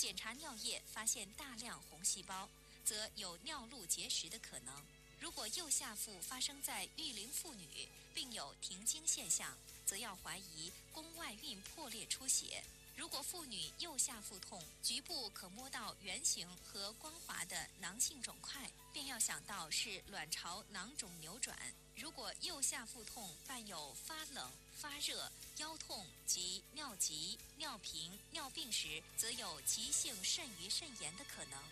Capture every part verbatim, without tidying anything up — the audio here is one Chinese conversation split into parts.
检查尿液发现大量红细胞，则有尿路结石的可能。如果右下腹发生在育龄妇女，并有停经现象，则要怀疑宫外孕破裂出血。如果妇女右下腹痛，局部可摸到圆形和光滑的囊性肿块，便要想到是卵巢囊肿扭转。如果右下腹痛伴有发冷、发热、腰痛及尿急、尿频、尿病时，则有急性肾盂肾炎的可能。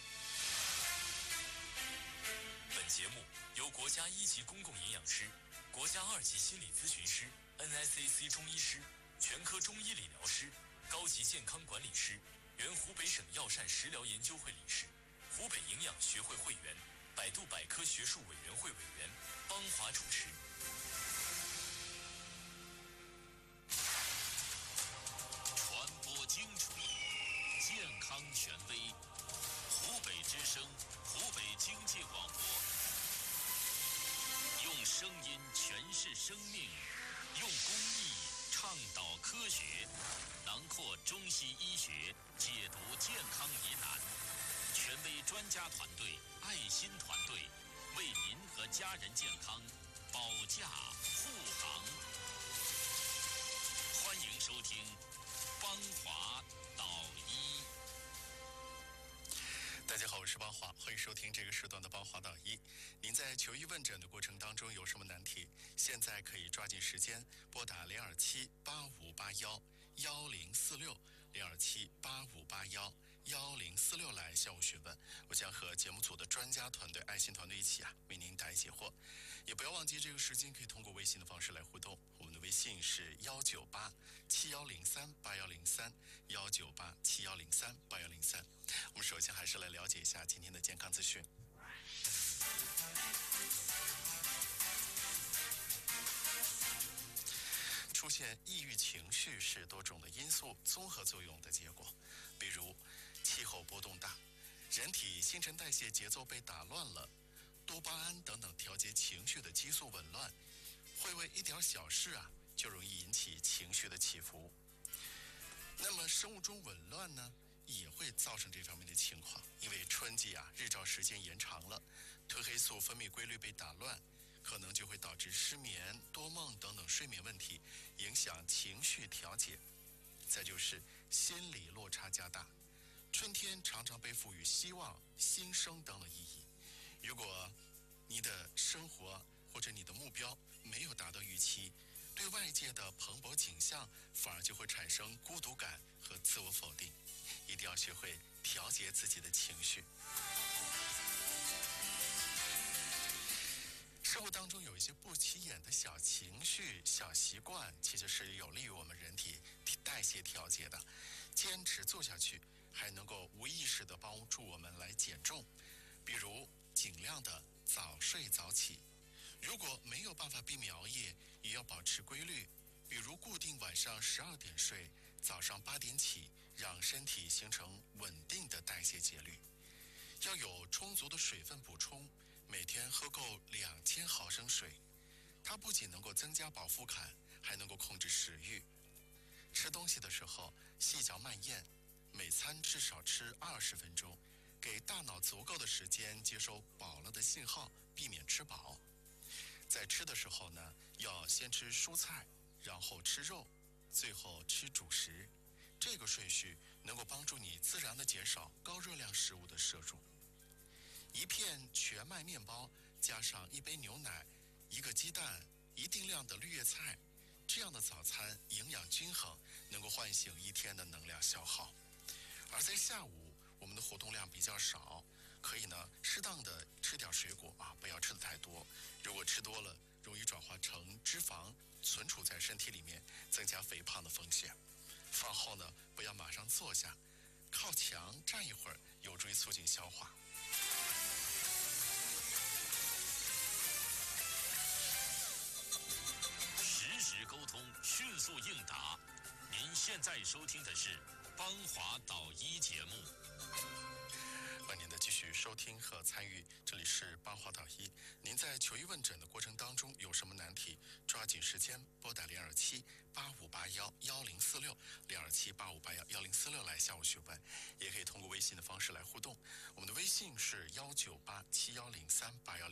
本节目由国家一级公共营养师、国家二级心理咨询师、N S A C 中医师、全科中医理疗师、高级健康管理师、原湖北省药膳食疗研究会理事、湖北营养学会会员、百度百科学术委员会委员邦华主持。 传播精准，健康权威，湖北之声，湖北经济广播，用声音诠释生命，用公益倡导科学，囊括中西医学，解读健康疑难。权威专家团队、爱心团队为您和家人健康保驾护航。欢迎收听邦华导医。 大家好，我是邦华，欢迎收听这个时段的邦华导医。您在求医问诊的过程当中有什么难题？现在可以抓紧时间拨打零二七八五八幺幺零四六零二七八五八幺幺零四六来向我询问，我将和节目组的专家团队、爱心团队一起啊为您答疑解惑。也不要忘记这个时间可以通过微信的方式来互动，我们的微信是幺九八七幺零三八幺零三幺九八七幺零三八幺零三。我们首先还是来了解一下今天的健康资讯。出现抑郁情绪是多种的因素综合作用的结果，比如气候波动大，人体新陈代谢节奏被打乱了，多巴胺等等调节情绪的激素紊乱，会为一点小事啊就容易引起情绪的起伏。那么生物钟紊乱呢也会造成这方面的情况，因为春季啊日照时间延长了，褪黑素分泌规律被打乱，可能就会导致失眠、多梦等等睡眠问题，影响情绪调节。再就是心理落差加大，春天常常被赋予希望、新生等等意义。如果你的生活或者你的目标没有达到预期，对外界的蓬勃景象反而就会产生孤独感和自我否定。一定要学会调节自己的情绪。生活当中有一些不起眼的小情绪、小习惯，其实是有利于我们人体代谢调节的。坚持做下去，还能够无意识地帮助我们来减重。比如尽量的早睡早起，如果没有办法避免熬夜，也要保持规律。比如固定晚上十二点睡，早上八点起，让身体形成稳定的代谢节律。要有充足的水分补充，每天喝够两千毫升水。它不仅能够增加饱腹感，还能够控制食欲。吃东西的时候细嚼慢咽，每餐至少吃二十分钟，给大脑足够的时间接收饱了的信号，避免吃饱。在吃的时候呢，要先吃蔬菜，然后吃肉，最后吃主食。这个顺序能够帮助你自然地减少高热量食物的摄入。一片全麦面包加上一杯牛奶，一个鸡蛋，一定量的绿叶菜，这样的早餐营养均衡，能够唤醒一天的能量消耗。而在下午我们的活动量比较少，可以呢适当的吃点水果啊，不要吃的太多。如果吃多了，容易转化成脂肪存储在身体里面，增加肥胖的风险。饭后呢，不要马上坐下，靠墙站一会儿，有助于促进消化。 实时沟通，迅速应答。您现在收听的是邦华导医节目。 欢迎您的继续收收听和参与。这里是八号导医，您在求医问诊的过程当中有什么难题，抓紧时间拨打零二七八五八幺幺零四六零二七八五八幺幺零四六来向我询问，也可以通过微信的方式来互动。我们的微信是幺九八七幺零三八幺零。